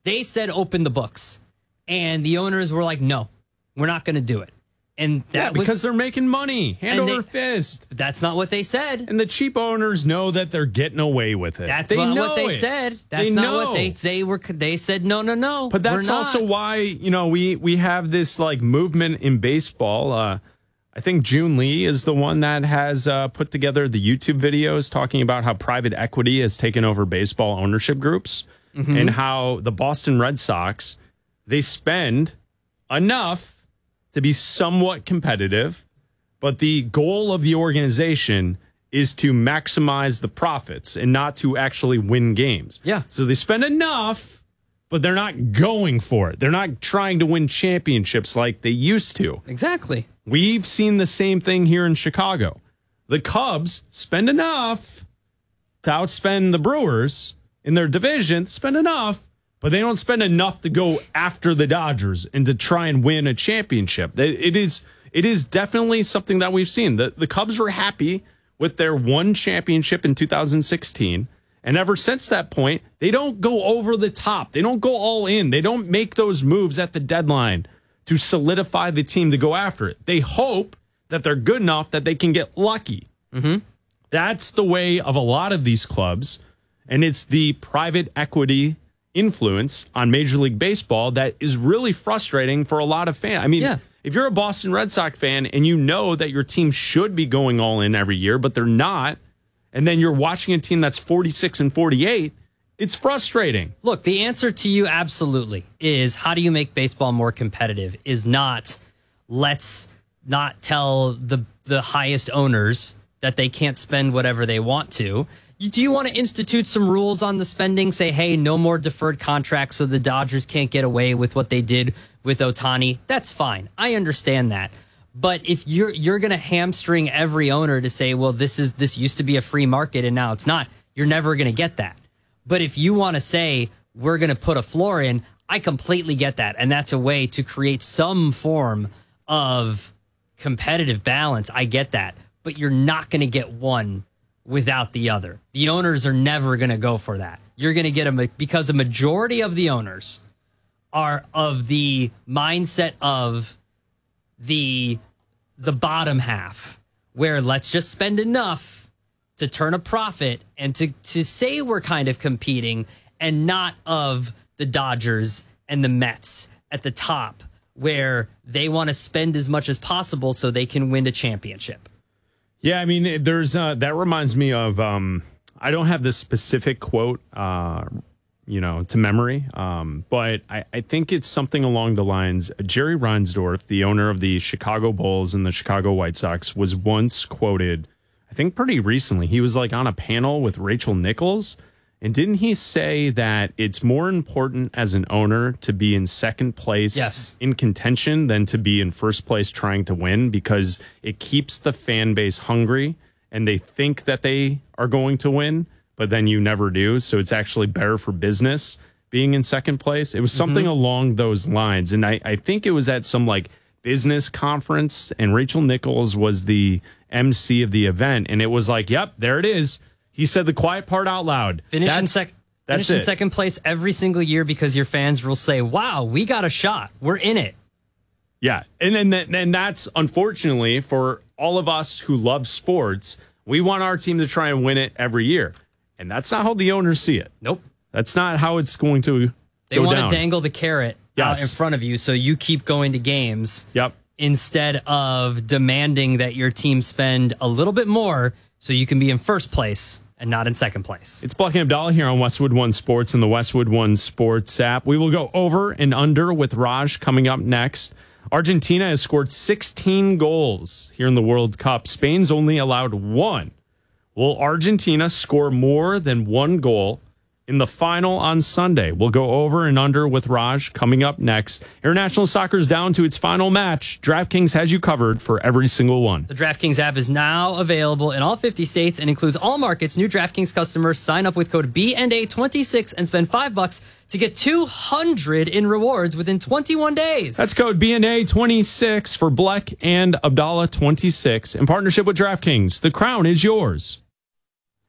They said open the books. And the owners were like, no, we're not going to do it. And that because they're making money, hand over fist. That's not what they said. And the cheap owners know that they're getting away with it. That's not what they said. That's not what they were. They said no. But that's also why we have this like movement in baseball. I think June Lee is the one that has put together the YouTube videos talking about how private equity has taken over baseball ownership groups and how the Boston Red Sox, they spend enough to be somewhat competitive, but the goal of the organization is to maximize the profits and not to actually win games. Yeah. So they spend enough, but they're not going for it. They're not trying to win championships like they used to. Exactly. We've seen the same thing here in Chicago. The Cubs spend enough to outspend the Brewers in their division, spend enough, but they don't spend enough to go after the Dodgers and to try and win a championship. It is definitely something that we've seen. The Cubs were happy with their one championship in 2016. And ever since that point, they don't go over the top. They don't go all in. They don't make those moves at the deadline to solidify the team to go after it. They hope that they're good enough that they can get lucky. That's the way of a lot of these clubs. And it's the private equity influence on Major League Baseball that is really frustrating for a lot of fans. I mean, if you're a Boston Red Sox fan and you know that your team should be going all in every year, but they're not, and then you're watching a team that's 46-48, it's frustrating. Look, the answer to you absolutely is how do you make baseball more competitive is not let's not tell the highest owners that they can't spend whatever they want to. Do you want to institute some rules on the spending? Say, hey, no more deferred contracts so the Dodgers can't get away with what they did with Ohtani. That's fine. I understand that. But if you're going to hamstring every owner to say, well, this used to be a free market and now it's not, you're never going to get that. But if you want to say we're going to put a floor in, I completely get that. And that's a way to create some form of competitive balance. I get that. But you're not going to get one without the other. The owners are never going to go for that. You're going to get because a majority of the owners are of the mindset of the bottom half, where let's just spend enough to turn a profit and to say we're kind of competing, and not of the Dodgers and the Mets at the top, where they want to spend as much as possible so they can win a championship. Yeah, I mean, there's that reminds me of I don't have this specific quote, to memory, but I think it's something along the lines. Jerry Reinsdorf, the owner of the Chicago Bulls and the Chicago White Sox, was once quoted, I think pretty recently. He was like on a panel with Rachel Nichols. And didn't he say that it's more important as an owner to be in second place in contention than to be in first place trying to win, because it keeps the fan base hungry and they think that they are going to win, but then you never do. So it's actually better for business being in second place. It was something along those lines. And I think it was at some like business conference, and Rachel Nichols was the MC of the event. And it was like, yep, there it is. He said the quiet part out loud. Finish in second place every single year because your fans will say, wow, we got a shot. We're in it. Yeah. And that's unfortunately for all of us who love sports, we want our team to try and win it every year. And that's not how the owners see it. Nope. That's not how it's going to They want to dangle the carrot out in front of you so you keep going to games. Yep. Instead of demanding that your team spend a little bit more so you can be in first place and not in second place. It's Buck and Abdallah here on Westwood One Sports and the Westwood One Sports app. We will go over and under with Raj coming up next. Argentina has scored 16 goals here in the World Cup. Spain's only allowed 1. Will Argentina score more than 1 goal in the final on Sunday? We'll go over and under with Raj coming up next. International soccer is down to its final match. DraftKings has you covered for every single one. The DraftKings app is now available in all 50 states and includes all markets. New DraftKings customers sign up with code BNA26 and spend $5 to get $200 in rewards within 21 days. That's code BNA26 for Bleck and Abdallah 26 in partnership with DraftKings. The crown is yours.